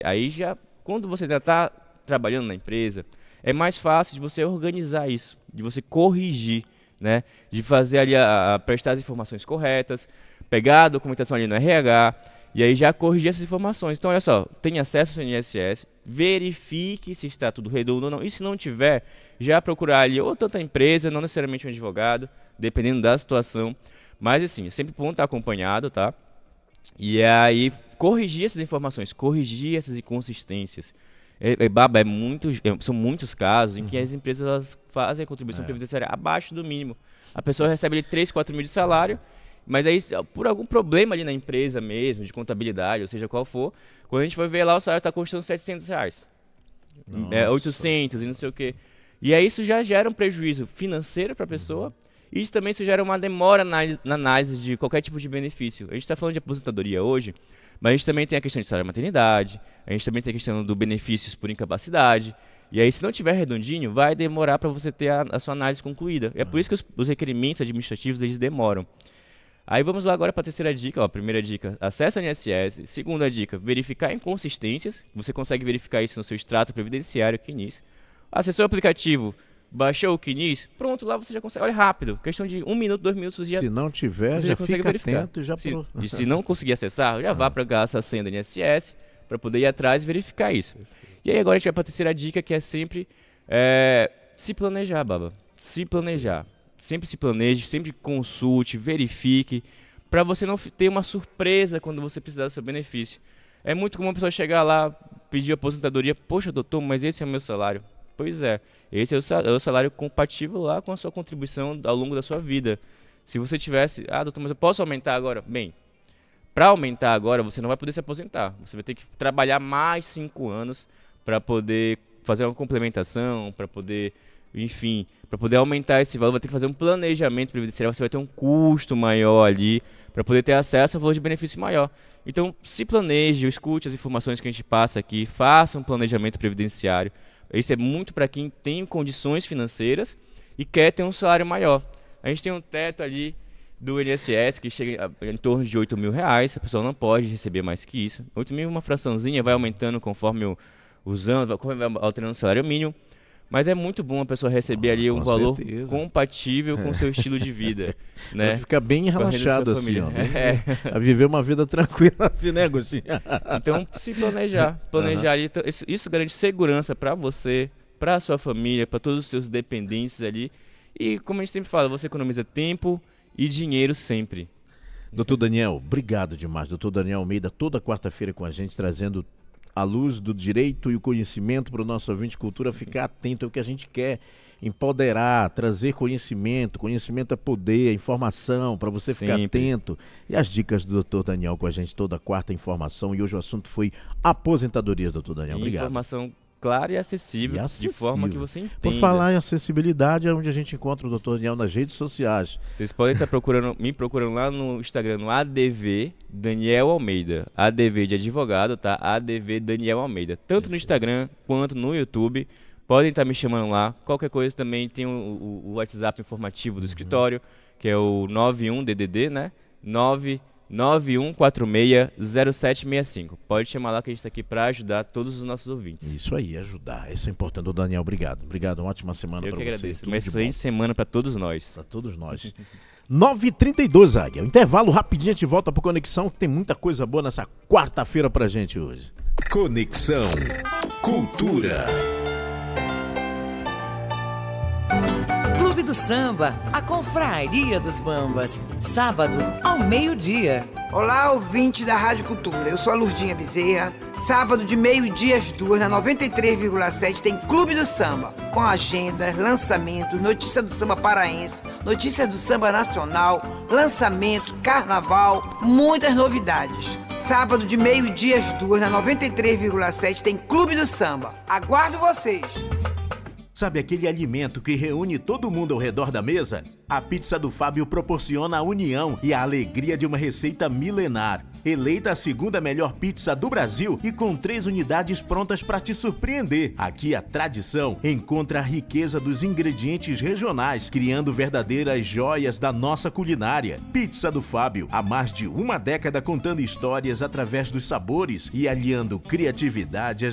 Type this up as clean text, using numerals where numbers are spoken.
Aí já, quando você já está trabalhando na empresa, é mais fácil de você organizar isso, de você corrigir, né? De fazer ali, prestar as informações corretas, pegar a documentação ali no RH, e aí já corrigir essas informações. Então, olha só, tem acesso ao seu INSS, verifique se está tudo redondo ou não, e se não tiver, já procurar ali ou tanta empresa, não necessariamente um advogado, dependendo da situação, mas assim, é sempre bom estar acompanhado, tá? E aí, corrigir essas informações, corrigir essas inconsistências. Baba, são muitos casos em que as empresas elas fazem a contribuição previdenciária abaixo do mínimo. A pessoa recebe ali 3, 4 mil de salário, mas aí, por algum problema ali na empresa mesmo, de contabilidade, ou seja, qual for, quando a gente vai ver lá, o salário está custando R$ 700. 800 e não sei o quê. E aí isso já gera um prejuízo financeiro para a pessoa, e isso também gera uma demora na análise de qualquer tipo de benefício. A gente está falando de aposentadoria hoje, mas a gente também tem a questão de salário maternidade, a gente também tem a questão do benefícios por incapacidade. E aí, se não tiver redondinho, vai demorar para você ter a sua análise concluída. É por isso que os requerimentos administrativos eles demoram. Aí vamos lá agora para a terceira dica. Ó, primeira dica, acesso ao INSS. Segunda dica, verificar inconsistências. Você consegue verificar isso no seu extrato previdenciário, CNIS. Acessou o aplicativo, baixou o CNIS, pronto, lá você já consegue. Olha, rápido, questão de 1 minuto, 2 minutos. Se não tiver, você já consegue fica verificar. atento e já... E se não conseguir acessar, já vá para essa senha do INSS para poder ir atrás e verificar isso. E aí agora a gente vai para a terceira dica, que é sempre se planejar, Baba. Se planejar. Sempre se planeje, sempre consulte, verifique, para você não ter uma surpresa quando você precisar do seu benefício. É muito comum a pessoa chegar lá, pedir aposentadoria, poxa doutor, mas esse é o meu salário. Pois é, esse é o salário compatível lá com a sua contribuição ao longo da sua vida. Se você tivesse, doutor, mas eu posso aumentar agora? Bem, para aumentar agora você não vai poder se aposentar, você vai ter que trabalhar mais 5 anos para poder fazer uma complementação, para poder... Enfim, para poder aumentar esse valor, vai ter que fazer um planejamento previdenciário, você vai ter um custo maior ali, para poder ter acesso a valor de benefício maior. Então, se planeje, escute as informações que a gente passa aqui, faça um planejamento previdenciário. Isso é muito para quem tem condições financeiras e quer ter um salário maior. A gente tem um teto ali do INSS que chega em torno de R$ 8.000, a pessoa não pode receber mais que isso. 8 mil é uma fraçãozinha, vai aumentando conforme os anos, conforme vai alterando o salário mínimo. Mas é muito bom a pessoa receber ali um valor compatível com o seu estilo de vida, né? Vai ficar bem relaxado assim, ó. A viver uma vida tranquila assim, né, Agostinho? Então, se planejar ali, isso garante segurança para você, para a sua família, para todos os seus dependentes ali. E como a gente sempre fala, você economiza tempo e dinheiro sempre. Doutor Daniel, obrigado demais. Doutor Daniel Almeida, toda quarta-feira com a gente, trazendo a luz do direito e o conhecimento para o nosso ouvinte cultura ficar atento ao que a gente quer, empoderar, trazer conhecimento. Conhecimento é poder, informação, para você ficar atento. E as dicas do Dr. Daniel com a gente toda quarta, informação. E hoje o assunto foi aposentadoria, Dr. Daniel. Obrigado. Informação clara e acessível, de forma que você entenda. Por falar em acessibilidade, é onde a gente encontra o Dr. Daniel nas redes sociais. Vocês podem estar me procurando lá no Instagram, no ADV Daniel Almeida. ADV de advogado, tá? ADV Daniel Almeida. Tanto no Instagram quanto no YouTube. Podem estar me chamando lá. Qualquer coisa também tem o WhatsApp informativo do escritório, que é o 91DDD, né? 991460765. Pode chamar lá que a gente está aqui para ajudar todos os nossos ouvintes. Isso aí, ajudar. Isso é importante. Ô Daniel, obrigado. Obrigado, uma ótima semana para você. Eu que agradeço. Uma excelente semana para todos nós. Para todos nós. 9h32, Águia. Intervalo rapidinho, a gente volta pro Conexão, que tem muita coisa boa nessa quarta-feira pra gente hoje. Conexão Cultura. Clube do Samba, a Confraria dos Bambas, sábado ao meio-dia. Olá, ouvinte da Rádio Cultura, eu sou a Lurdinha Bezerra. Sábado de meio-dia às 2, na 93,7 tem Clube do Samba, com agenda, lançamento, notícia do samba paraense, notícias do samba nacional, lançamento, carnaval, muitas novidades. Sábado de meio-dia às 2, na 93,7 tem Clube do Samba. Aguardo vocês! Sabe aquele alimento que reúne todo mundo ao redor da mesa? A pizza do Fábio proporciona a união e a alegria de uma receita milenar. Eleita a segunda melhor pizza do Brasil e com 3 unidades prontas para te surpreender. Aqui a tradição encontra a riqueza dos ingredientes regionais, criando verdadeiras joias da nossa culinária. Pizza do Fábio, há mais de uma década contando histórias através dos sabores e aliando criatividade às